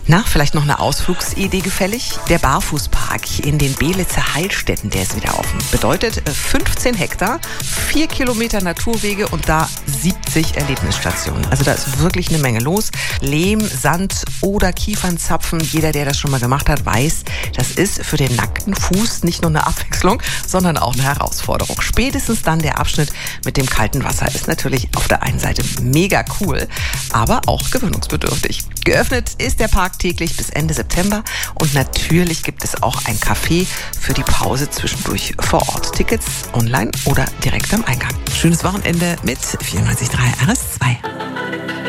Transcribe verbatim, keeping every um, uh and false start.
Na, vielleicht noch eine Ausflugsidee gefällig? Der Barfußpark in den Belitzer Heilstätten, der ist wieder offen. Bedeutet fünfzehn Hektar, vier Kilometer Naturwege und da siebzig Erlebnisstationen. Also da ist wirklich eine Menge los. Lehm, Sand oder Kiefernzapfen. Jeder, der das schon mal gemacht hat, weiß, das ist für den nackten Fuß nicht nur eine Abwechslung, sondern auch eine Herausforderung. Spätestens dann der Abschnitt mit dem kalten Wasser ist natürlich auf der einen Seite mega cool, aber auch gewöhnungsbedürftig. Geöffnet ist der Park täglich bis Ende September und natürlich gibt es auch ein Café für die Pause zwischendurch vor Ort. Tickets online oder direkt am Eingang. Schönes Wochenende mit vierundneunzig Komma drei R S zwei.